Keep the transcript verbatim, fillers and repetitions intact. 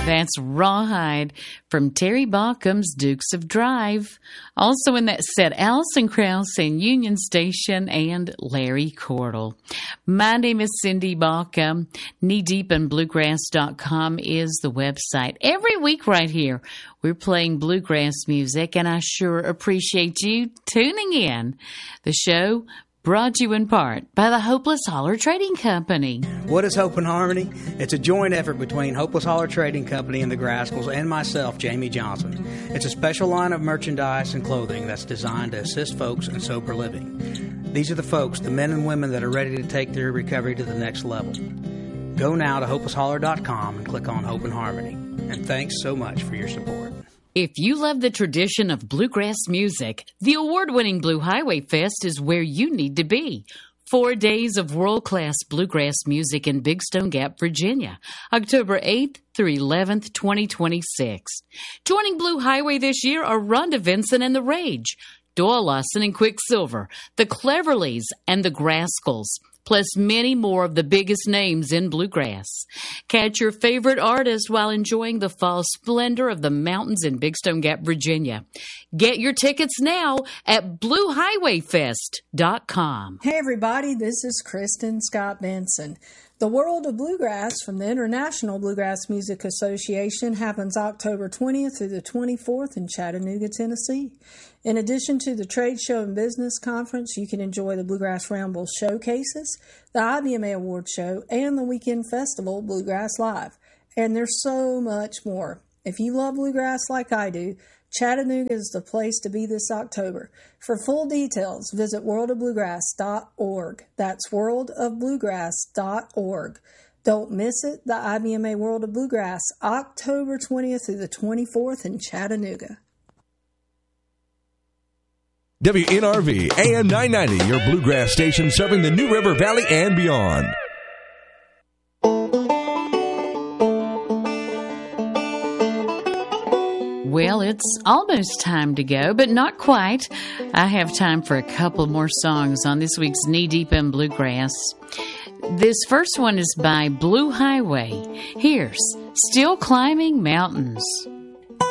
That's Rawhide from Terry Baucom's Dukes of Drive. Also in that set, Alison Krauss and Union Station and Larry Cordell. My name is Cindy Baucom. knee deep in bluegrass dot com is the website. Every week right here, we're playing bluegrass music, and I sure appreciate you tuning in. The show brought to you in part by the Hopeless Holler Trading Company. What is Hope and Harmony? It's a joint effort between Hopeless Holler Trading Company and the Grascals and myself, Jamie Johnson. It's a special line of merchandise and clothing that's designed to assist folks in sober living. These are the folks, the men and women that are ready to take their recovery to the next level. Go now to hopeless holler dot com and click on Hope and Harmony. And thanks so much for your support. If you love the tradition of bluegrass music, the award-winning Blue Highway Fest is where you need to be. Four days of world-class bluegrass music in Big Stone Gap, Virginia, October eighth through eleventh, twenty twenty-six. Joining Blue Highway this year are Rhonda Vincent and The Rage, Doyle Lawson and Quicksilver, the Cleverleys, and the Grascals, plus many more of the biggest names in bluegrass. Catch your favorite artist while enjoying the fall splendor of the mountains in Big Stone Gap, Virginia. Get your tickets now at blue highway fest dot com. Hey everybody, this is Kristen Scott Benson. The World of Bluegrass from the International Bluegrass Music Association happens October twentieth through the twenty-fourth in Chattanooga, Tennessee. In addition to the Trade Show and Business Conference, you can enjoy the Bluegrass Ramble showcases, the I B M A Award Show, and the Weekend Festival Bluegrass Live. And there's so much more. If you love bluegrass like I do, Chattanooga is the place to be this October. For full details, visit world of bluegrass dot org. That's world of bluegrass dot org. Don't miss it, the I B M A World of Bluegrass, October twentieth through the twenty-fourth in Chattanooga. W N R V A M nine ninety, your bluegrass station serving the New River Valley and beyond. Well, it's almost time to go, but not quite. I have time for a couple more songs on this week's Knee Deep in Bluegrass. This first one is by Blue Highway. Here's Still Climbing Mountains.